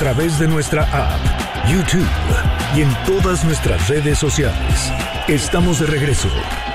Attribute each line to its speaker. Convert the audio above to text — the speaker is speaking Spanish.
Speaker 1: través de nuestra app, YouTube y en todas nuestras redes sociales. Estamos de regreso